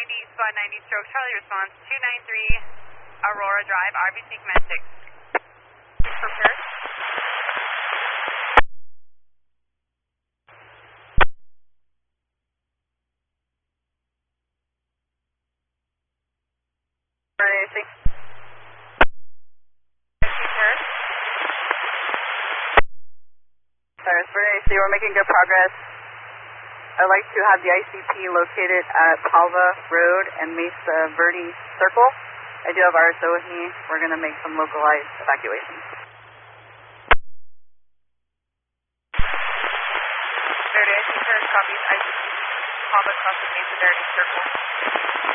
Squad 90 stroke Charlie response 293 Aurora Drive, RBC Command 6. Prepared. So we're making good progress. I'd like to have the ICP located at Palva Road and Mesa Verde Circle. I do have RSO with me. We're going to make some localized evacuations. Verde, ICP copies ICP Palva crossing Mesa Verde Circle.